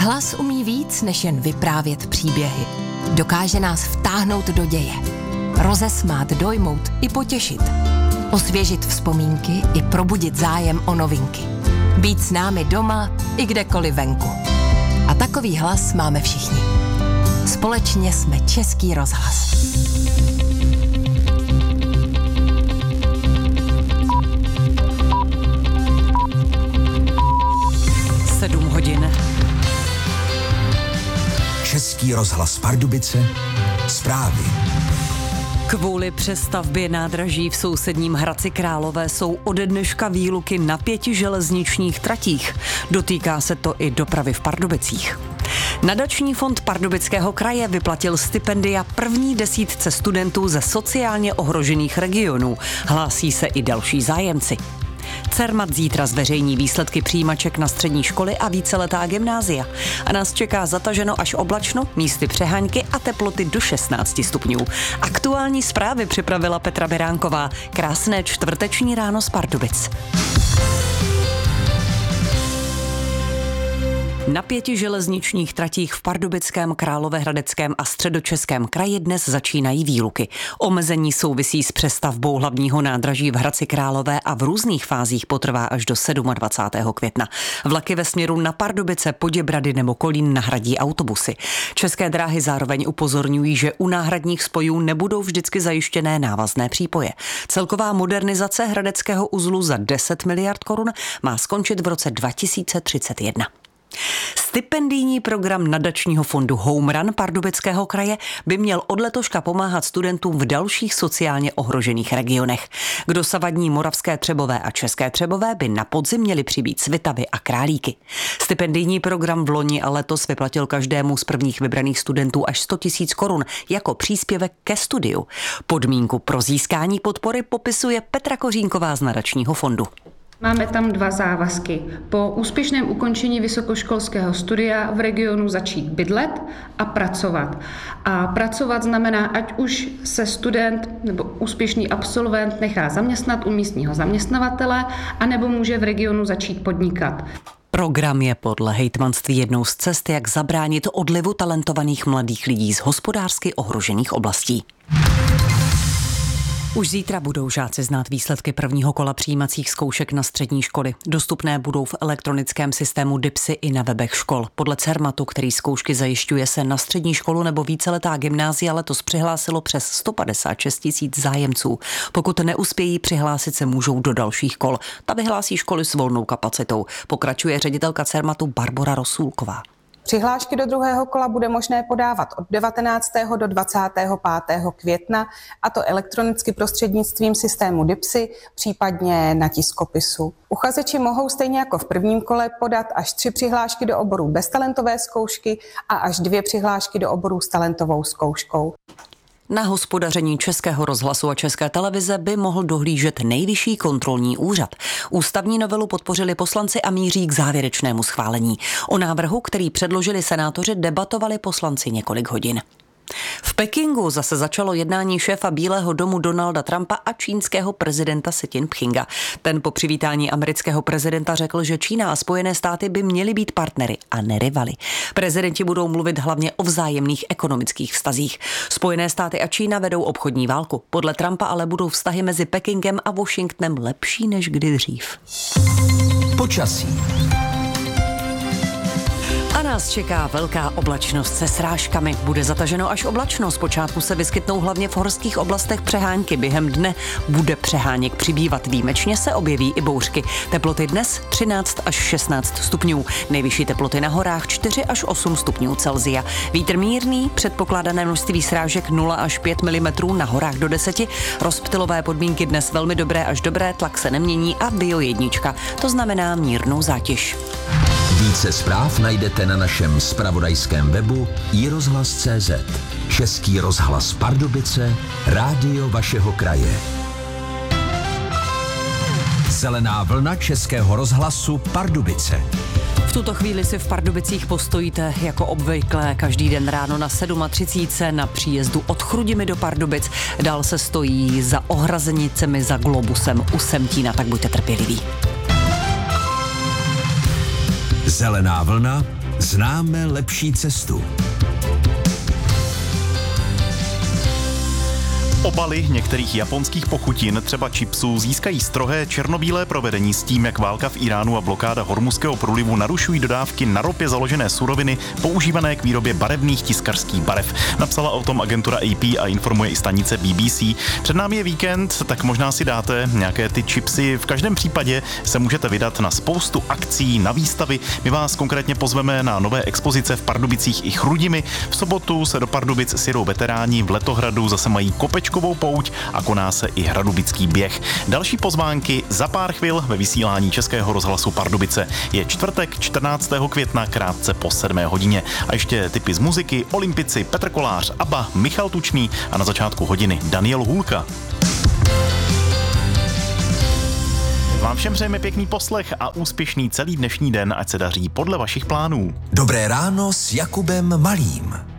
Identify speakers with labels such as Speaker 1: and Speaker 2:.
Speaker 1: Hlas umí víc, než jen vyprávět příběhy. Dokáže nás vtáhnout do děje, rozesmát, dojmout i potěšit, osvěžit vzpomínky i probudit zájem o novinky. Být s námi doma i kdekoliv venku. A takový hlas máme všichni. Společně jsme Český rozhlas.
Speaker 2: Český rozhlas Pardubice, zprávy.
Speaker 3: Kvůli přestavbě nádraží v sousedním Hradci Králové jsou ode dneška výluky na 5 železničních tratích. Dotýká se to i dopravy v Pardubicích. Nadační fond Pardubického kraje vyplatil stipendia první desítce studentů ze sociálně ohrožených regionů. Hlásí se i další zájemci. Cermat zítra zveřejní výsledky přijímaček na střední školy a víceletá gymnázia. A nás čeká zataženo až oblačno, místy přehánky a teploty do 16 stupňů. Aktuální zprávy připravila Petra Beránková. Krásné čtvrteční ráno z Pardubic. Na 5 železničních tratích v Pardubickém, Královéhradeckém a Středočeském kraji dnes začínají výluky. Omezení souvisí s přestavbou hlavního nádraží v Hradci Králové a v různých fázích potrvá až do 27. května. Vlaky ve směru na Pardubice, Poděbrady nebo Kolín nahradí autobusy. České dráhy zároveň upozorňují, že u náhradních spojů nebudou vždycky zajištěné návazné přípoje. Celková modernizace hradeckého uzlu za 10 miliard korun má skončit v roce 2031. Stipendijní program nadačního fondu Home Run Pardubického kraje by měl od letoška pomáhat studentům v dalších sociálně ohrožených regionech. K dosavadní Moravské Třebové a České Třebové by na podzim měly přibýt Svitavy a Králíky. Stipendijní program v loni a letos vyplatil každému z prvních vybraných studentů až 100 000 korun jako příspěvek ke studiu. Podmínku pro získání podpory popisuje Petra Kořínková z nadačního fondu.
Speaker 4: Máme tam 2 závazky. Po úspěšném ukončení vysokoškolského studia v regionu začít bydlet a pracovat. A pracovat znamená, ať už se student nebo úspěšný absolvent nechá zaměstnat u místního zaměstnavatele, anebo může v regionu začít podnikat.
Speaker 3: Program je podle hejtmanství jednou z cest, jak zabránit odlivu talentovaných mladých lidí z hospodářsky ohrožených oblastí. Už zítra budou žáci znát výsledky prvního kola přijímacích zkoušek na střední školy. Dostupné budou v elektronickém systému DIPSy i na webech škol. Podle Cermatu, který zkoušky zajišťuje, se na střední školu nebo víceletá gymnázia letos přihlásilo přes 156 000 zájemců. Pokud neuspějí, přihlásit se můžou do dalších kol. Ta vyhlásí školy s volnou kapacitou. Pokračuje ředitelka Cermatu Barbora Rosůlková.
Speaker 5: Přihlášky do druhého kola bude možné podávat od 19. do 25. května, a to elektronicky prostřednictvím systému DIPSy, případně na tiskopisu. Uchazeči mohou stejně jako v prvním kole podat až 3 přihlášky do oborů bez talentové zkoušky a až 2 přihlášky do oborů s talentovou zkouškou.
Speaker 3: Na hospodaření Českého rozhlasu a České televize by mohl dohlížet Nejvyšší kontrolní úřad. Ústavní novelu podpořili poslanci a míří k závěrečnému schválení. O návrhu, který předložili senátoři, debatovali poslanci několik hodin. V Pekingu zase začalo jednání šéfa Bílého domu Donalda Trumpa a čínského prezidenta Xi Jinpinga. Ten po přivítání amerického prezidenta řekl, že Čína a Spojené státy by měly být partnery a ne rivaly. Prezidenti budou mluvit hlavně o vzájemných ekonomických vztazích. Spojené státy a Čína vedou obchodní válku. Podle Trumpa ale budou vztahy mezi Pekingem a Washingtonem lepší než kdy dřív.
Speaker 2: Počasí.
Speaker 3: A nás čeká velká oblačnost se srážkami. Bude zataženo až oblačno. Zpočátku se vyskytnou hlavně v horských oblastech přehánky. Během dne bude přeháněk přibývat. Výjimečně se objeví i bouřky. Teploty dnes 13 až 16 stupňů. Nejvyšší teploty na horách 4 až 8 stupňů Celsia. Vítr mírný, předpokládané množství srážek 0 až 5 mm, na horách do 10. Rozptylové podmínky dnes velmi dobré až dobré, tlak se nemění a bio 1. To znamená mírnou zátěž.
Speaker 2: Více zpráv najdete na našem zpravodajském webu iRozhlas.cz. Český rozhlas Pardubice, rádio vašeho kraje. Zelená vlna Českého rozhlasu Pardubice.
Speaker 3: V tuto chvíli si v Pardubicích postojíte jako obvykle každý den ráno na 7:30 na příjezdu od Chrudimi do Pardubic. Dál se stojí za ohrazenicemi za Globusem u Semtína, tak buďte trpěliví.
Speaker 2: Zelená vlna Známe lepší cestu.
Speaker 6: Obaly některých japonských pochutin, třeba chipsů, získají strohé černobílé provedení s tím, jak válka v Iránu a blokáda Hormuzského průlivu narušují dodávky na ropě založené suroviny používané k výrobě barevných tiskařských barev. Napsala o tom agentura AP a informuje i stanice BBC. Před námi je víkend, tak možná si dáte nějaké ty chipsy. V každém případě se můžete vydat na spoustu akcí, na výstavy. My vás konkrétně pozveme na nové expozice v Pardubicích i Chrudimi. V sobotu se do Pardubic sjedou veteráni, v Letohradu zase mají kopečkovou pouť a koná se i hradubický běh. Další pozvánky za pár chvil ve vysílání Českého rozhlasu Pardubice. Je čtvrtek 14. května krátce po 7 hodině. A ještě tipy z muziky, olympici Petr Kolář, ABBA, Michal Tučný a na začátku hodiny Daniel Hůlka. Vám všem přejeme pěkný poslech a úspěšný celý dnešní den, ať se daří podle vašich plánů.
Speaker 2: Dobré ráno s Jakubem Malým.